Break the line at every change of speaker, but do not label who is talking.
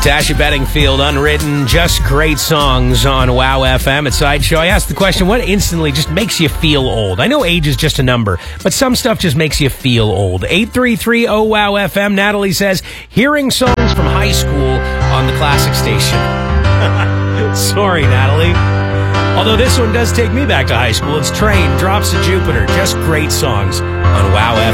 Tasha Bedingfield, Unwritten, just great songs on Wow FM at Sideshow. I asked the question, what instantly just makes you feel old? I know age is just a number, but some stuff just makes you feel old. 833-OWOW-FM. Natalie says, hearing songs from high school on the classic station. Sorry, Natalie. Although this one does take me back to high school. It's Train, Drops of Jupiter. Just great songs on Wow FM.